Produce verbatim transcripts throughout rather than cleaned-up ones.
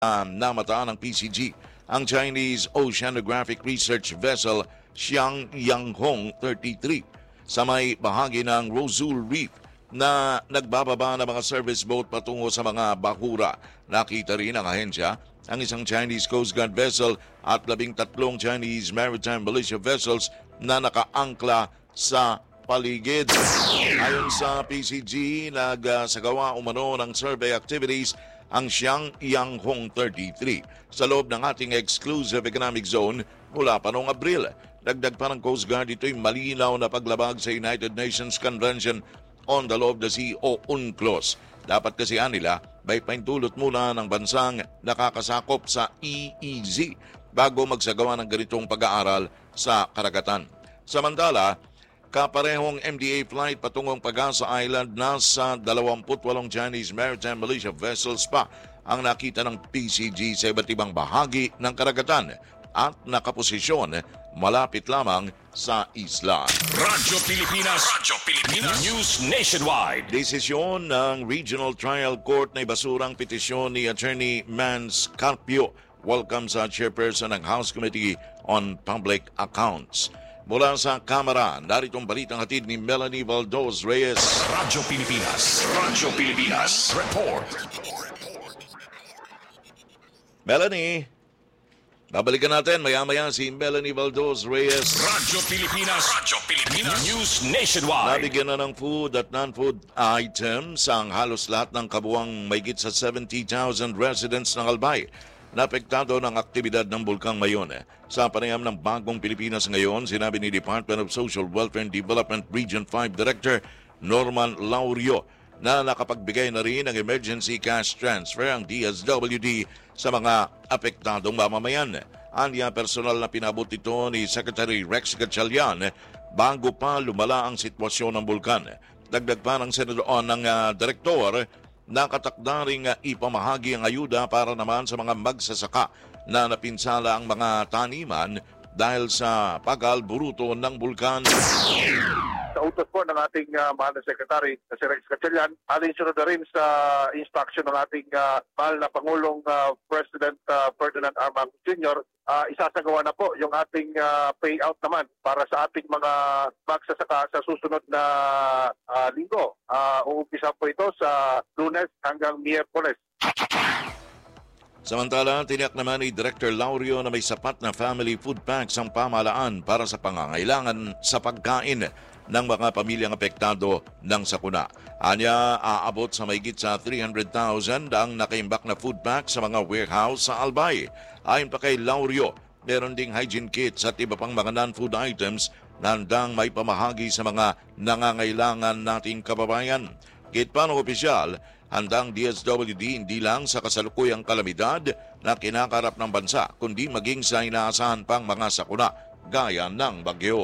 uh, namataan ng P C G ang Chinese Oceanographic Research Vessel Xiang Yanghong thirty-three sa may bahagi ng Rosul Reef na nagbababa ng mga service boat patungo sa mga bahura. Nakita rin ng ahensya ang isang Chinese Coast Guard vessel at labing tatlong Chinese Maritime Militia vessels na nakaangkla sa paligid. Ayon sa P C G, nagsagawa umano ng survey activities ang Xiang Yanghong thirty-three sa loob ng ating exclusive economic zone mula pa noong Abril. Dagdag pa ng Coast Guard, ito'y malinaw na paglabag sa United Nations Convention on the Law of the Sea o UNCLOS. Dapat kasi nila may paintulot muna ng bansang nakakasakop sa E E Z bago magsagawa ng ganitong pag-aaral sa karagatan. Samantala, kaparehong M D A flight patungong Pagasa Island, nasa dalawampu't walong Chinese Maritime Militia vessels pa ang nakita ng P C G sa iba't ibang bahagi ng karagatan at nakaposisyon malapit lamang sa isla. Radyo Pilipinas, Radyo Pilipinas, News Nationwide. Desisyon ng Regional Trial Court na ibasurang petisyon ni Attorney Mans Carpio. Welcome sa chairperson ng House Committee on Public Accounts. Mula sa Kamara, naritong balitang hatid ni Melanie Valdos Reyes. Radyo Pilipinas, Radyo Pilipinas, report. Melanie, babalikan natin maya-maya si Melanie Valdos Reyes. Radyo Pilipinas, Radyo Pilipinas, News Nationwide. Nabigyan na ng food at non-food items ang halos lahat ng kabuang mahigit sa seventy thousand residents ng Albay na apektado ng aktibidad ng Bulkang Mayon. Sa panayam ng Bagong Pilipinas ngayon, sinabi ni Department of Social Welfare and Development Region five Director Norman Laurio na nakapagbigay na rin ng emergency cash transfer ang D S W D sa mga apektadong mamamayan. Anya, personal na pinabot ito ni Secretary Rex Gatchalian bago pa lumala ang sitwasyon ng bulkan. Dagdag pa ng senador o ng uh, direktor, nakatakda ring uh, ipamahagi ang ayuda para naman sa mga magsasaka na napinsala ang mga taniman dahil sa pag-alburuto ng bulkan. Sa utos po ng ating uh, mahal na Secretary, na si Rex Gatchalian, alinsunod na rin sa instruction ng ating uh, mahal na Pangulong uh, President uh, Ferdinand R. Marcos Junior, uh, isasagawa na po yung ating uh, payout naman para sa ating mga magsasaka sa susunod na uh, linggo. Uh, uumpisa po ito sa Lunes hanggang Miyerkules. Samantala, tiniyak naman ni Director Laurio na may sapat na family food packs ang pamahalaan para sa pangangailangan sa pagkain ng mga pamilyang apektado ng sakuna. Anya, aabot sa mahigit sa three hundred thousand ang nakaimbak na food pack sa mga warehouse sa Albay. Ayon pa kay Laurio, meron ding hygiene kits at iba pang mga non-food items na handang may pamahagi sa mga nangangailangan nating kababayan. Kahit pa ng opisyal, handang D S W D hindi lang sa kasalukuyang kalamidad na kinakarap ng bansa, kundi maging sa inaasahan pang mga sakuna gaya ng bagyo.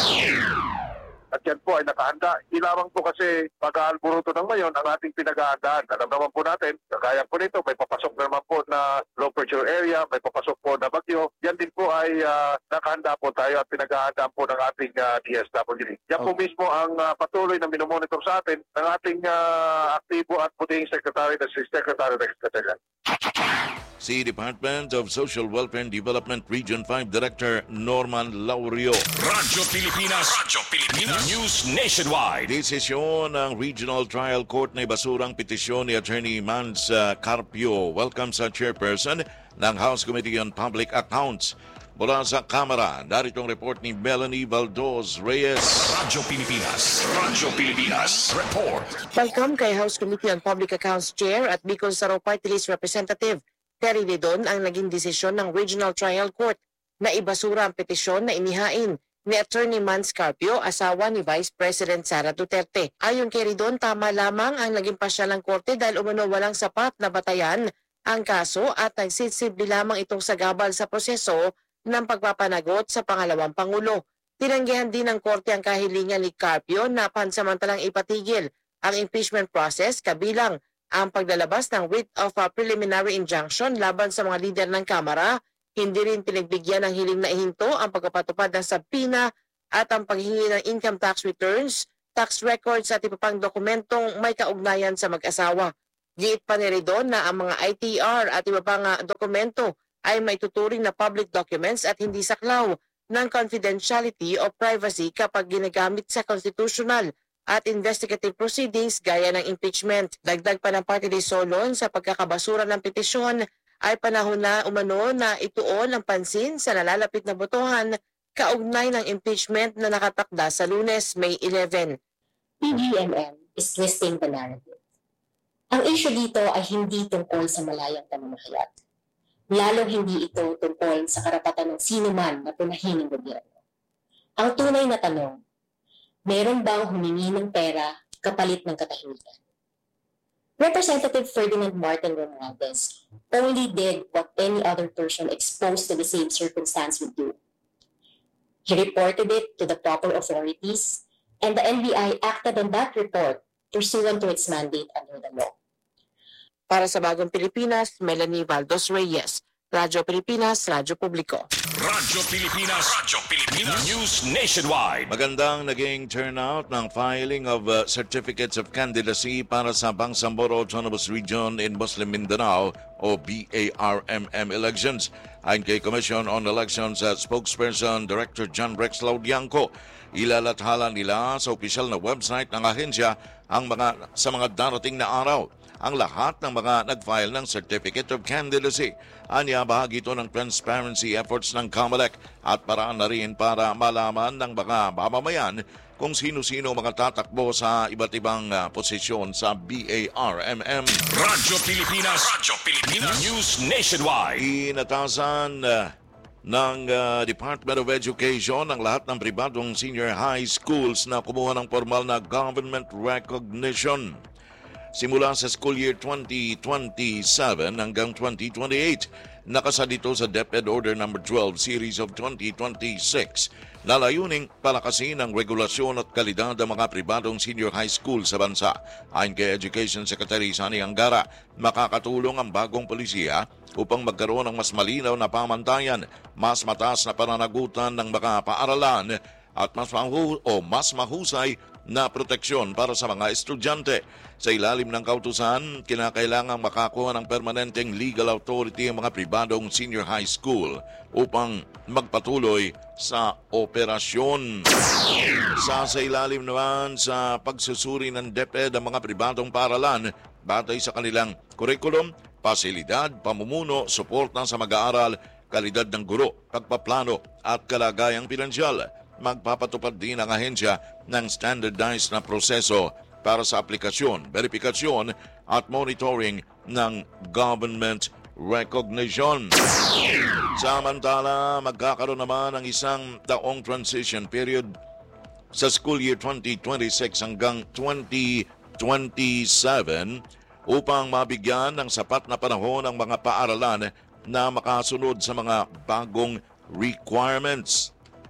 At yan po ay nakahanda. Hindi lamang po kasi pag-aalburuto ng ngayon ang ating pinag-aandaan. Alam naman po natin, kagaya po nito, may papasok na naman po na low pressure area, may papasok po na bagyo. Yan din po ay uh, nakahanda po tayo at pinag-aandaan po ng ating uh, D S W D. Yan po mismo ang uh, patuloy na minomonitor sa atin ng ating uh, aktibo at puting Secretary, na si Secretary Rex Gatchalian. Si Department of Social Welfare and Development Region five Director Norman Laurio. Radyo Pilipinas, Radyo Pilipinas, News Nationwide. Desisyon ng Regional Trial Court na ibasurang petisyon ni Attorney Mans uh, Carpio. Welcome sa chairperson ng House Committee on Public Accounts. Mula sa Kamara, naritong report ni Melanie Valdos Reyes. Radyo Pilipinas, Radyo Pilipinas, report. Welcome kay House Committee on Public Accounts Chair at Bicol Saro Party List Representative Terry Didon ang naging desisyon ng Regional Trial Court na ibasura ang petisyon na inihain ni Attorney Mans Carpio, asawa ni Vice President Sara Duterte. Ayon kay Didon, tama lamang ang naging pasya ng korte dahil umano walang sapat na batayan ang kaso at nagsisibli lamang itong sagabal sa proseso ng pagpapanagot sa pangalawang Pangulo. Tinanggihan din ng korte ang kahilingan ni Carpio na pansamantalang ipatigil ang impeachment process kabilang ang paglalabas ng writ of a preliminary injunction laban sa mga lider ng Kamara. Hindi rin pinagbigyan ng hiling na ihinto ang pagpapatupad ng sabpina at ang paghingi ng income tax returns, tax records at iba pang dokumentong may kaugnayan sa mag-asawa. Giit pa ni Redon na ang mga I T R at iba pang uh, dokumento ay maituturing na public documents at hindi saklaw ng confidentiality o privacy kapag ginagamit sa constitutional at investigative proceedings gaya ng impeachment. Dagdag pa ng Party List Solon sa pagkakabasura ng petisyon ay panahon na umano na ituon ang pansin sa nalalapit na botohan kaugnay ng impeachment na nakatakda sa Lunes, May eleventh. P G M M is twisting the narrative. Ang issue dito ay hindi tungkol sa malayang pamamahayag. Lalong hindi ito tungkol sa karapatan ng sino man na punahin ng gobyerno. Ang tunay na tanong, meron bang humingi ng pera kapalit ng katahimikan? Representative Ferdinand Martin Romualdez only did what any other person exposed to the same circumstance would do. He reported it to the proper authorities, and the N B I acted on that report pursuant to its mandate under the law. Para sa Bagong Pilipinas, Melanie Valdos Reyes, Radyo Pilipinas, Radyo Publiko. Radyo Pilipinas, Radyo Pilipinas, News Nationwide. Magandang naging turnout ng filing of uh, certificates of candidacy para sa Bangsamoro Autonomous Region in Muslim Mindanao o B A R M M elections. Ayon kay Commission on Elections uh, spokesperson Director John Rex Laudianco, ilalathala nila sa opisyal na website ng ahensya ang mga sa mga darating na araw ang lahat ng mga nag-file ng Certificate of Candidacy. Anya, bahagi ito ng transparency efforts ng COMELEC at paraan na rin para malaman ng mga mamamayan kung sino-sino mga tatakbo sa iba't ibang uh, posisyon sa B A R M M. Radyo Pilipinas, Radyo Pilipinas, News Nationwide. Inatasan uh, ng uh, Department of Education ang lahat ng pribadong senior high schools na kumuha ng formal na government recognition simula sa school year twenty twenty-seven hanggang twenty twenty-eight. Nakasa dito sa DepEd Order number twelve Series of twenty twenty-six na layuning palakasin ang regulasyon at kalidad ng mga pribadong senior high school sa bansa. Ayon kay Education Secretary Sani Angara, makakatulong ang bagong polisiya upang magkaroon ng mas malinaw na pamantayan, mas mataas na pananagutan ng mga paaralan at mas, mahu- o mas mahusay na proteksyon para sa mga estudyante. Sa ilalim ng kautusan, kinakailangang makakuha ng permanenteng legal authority ang mga pribadong senior high school upang magpatuloy sa operasyon. Sa sa ilalim naman sa pagsusuri ng DepEd ang mga pribadong paaralan batay sa kanilang curriculum, pasilidad, pamumuno, suporta sa mag-aaral, kalidad ng guro, pagpaplano at kalagayang pinansyal. Magpapatupad din ang ahensya ng standardized na proseso para sa aplikasyon, verifikasyon at monitoring ng government recognition. Samantala, magkakaroon naman ng isang taong transition period sa school year twenty twenty-six hanggang twenty twenty-seven upang mabigyan ng sapat na panahon ang mga paaralan na makasunod sa mga bagong requirements.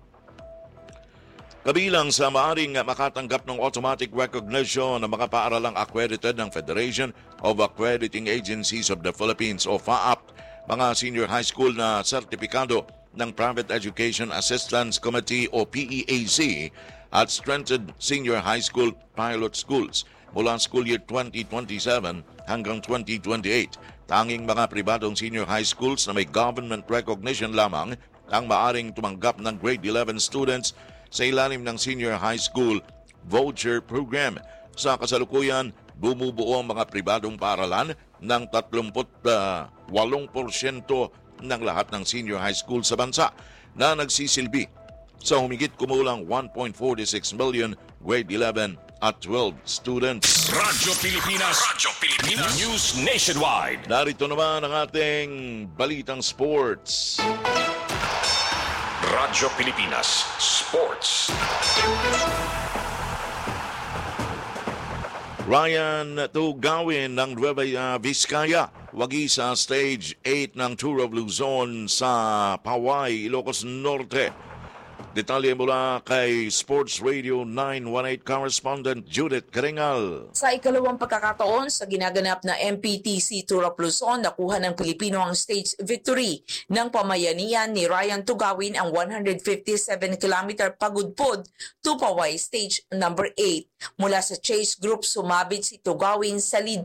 Kabilang sa maaring makatanggap ng automatic recognition ng mga paaralang accredited ng Federation of Accrediting Agencies of the Philippines o F A A P, mga senior high school na sertipikado ng Private Education Assistance Committee o P E A C at strengthened senior high school pilot schools mula school year twenty twenty-seven hanggang twenty twenty-eight. Tanging mga pribadong senior high schools na may government recognition lamang ang maaring tumanggap ng grade eleven students sa ilalim ng Senior High School Voucher Program. Sa kasalukuyan, bumubuo ang mga pribadong paaralan ng thirty-eight porsyento ng lahat ng senior high school sa bansa na nagsisilbi sa humigit kumulang one point four six million grade eleven at twelve students. Radyo Pilipinas, Radyo Pilipinas, News Nationwide. Narito naman ang ating balitang sports. Radyo Pilipinas Sports. Ryan Tugawin ng Nueva Vizcaya wagi sa Stage eight ng Tour of Luzon sa Paway, Ilocos Norte. Detalye mula kay Sports Radio nine one eight correspondent Judith Karingal. Sa ikalawang pagkakataon sa ginaganap na M P T C Tour of Luzon, nakuha ng Pilipino ang stage victory ng pamayanian ni Ryan Tugawin ang one hundred fifty-seven kilometer pagudpod to Paway Stage number eight. Mula sa Chase Group, sumabit si Tugawin sa lead pack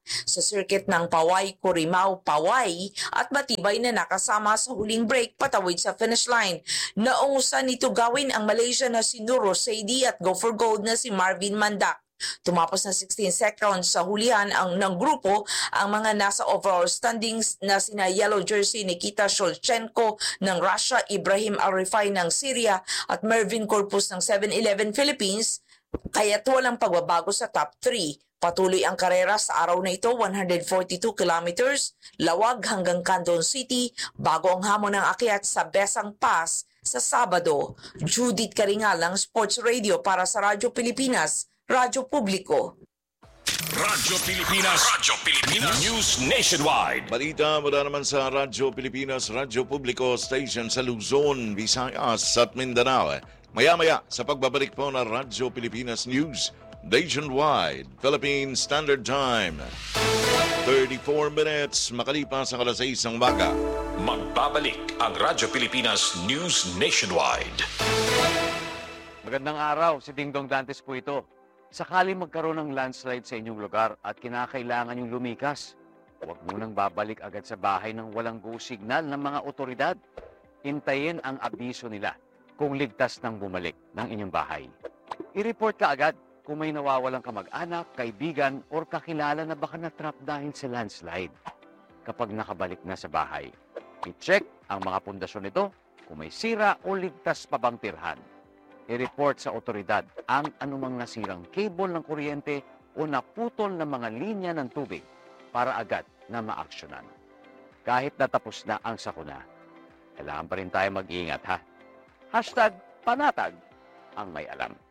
sa circuit ng Paway-Corimao-Paway at matibay na nakasama sa huling break patawid sa finish line. Naungusan nito gawin ang Malaysia na si Nur Rosady at go for gold na si Marvin Mandak. Tumapos na sixteen seconds sa hulihan ang ng grupo ang mga nasa overall standings na sina yellow jersey Nikita Shulchenko ng Russia, Ibrahim Arifai ng Syria at Mervin Corpus ng seven eleven Philippines, kaya't walang pagbabago sa top three. Patuloy ang karera sa araw na ito, one hundred forty-two kilometers, lawag hanggang Candon City, bago ang hamon ng akyat sa Besang Pass sa Sabado. Judith Karingal ng Sports Radio para sa Radyo Pilipinas, Radyo Publiko. Radyo Pilipinas. Radyo Pilipinas. News Nationwide. Balita mula naman sa Radyo Pilipinas, Radyo Publiko Station sa Luzon, Visayas at Mindanao. Maya-maya sa pagbabalik po ng Radyo Pilipinas News Nationwide, Philippine Standard Time. thirty-four minutes makalipas ang alas sais ng umaga. Magbabalik ang Radyo Pilipinas News Nationwide. Magandang araw, si Dingdong Dantes po ito. Sakali magkaroon ng landslide sa inyong lugar at kinakailangan yung lumikas, huwag munang babalik agad sa bahay ng walang go signal ng mga otoridad. Hintayin ang abiso nila kung ligtas nang bumalik ng inyong bahay. I-report ka agad kung may nawawalang kamag-anak, kaibigan, or kakilala na baka na-trap dahil sa landslide. Kapag nakabalik na sa bahay, i-check ang mga pundasyon nito kung may sira o ligtas pa bang tirhan. I-report sa otoridad ang anumang nasirang cable ng kuryente o naputol na mga linya ng tubig para agad na maaksyonan. Kahit natapos na ang sakuna, kailangan pa rin tayo mag-iingat ha. Hashtag panatag ang may alam.